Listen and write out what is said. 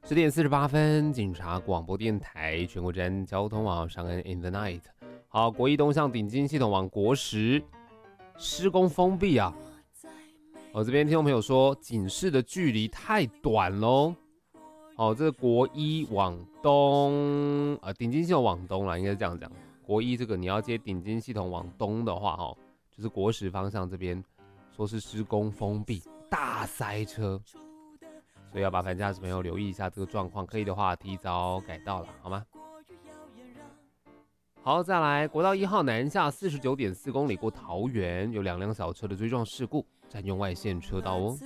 10点48分，警察广播电台全国治安交通网上恩 in the night。好，国一东向顶金系统往国10施工封闭啊。这边听众朋友说，警示的距离太短喽。这个国一往东，顶金系统往东啦，应该是这样讲。国一这个你要接顶金系统往东的话，就是国10方向这边说是施工封闭，大塞车。所以要麻烦驾驶朋友留意一下这个状况，可以的话提早改道了，好吗？好，再来，国道1号南下49.4公里过桃园，有2辆小车的追撞事故，占用外线车道哦。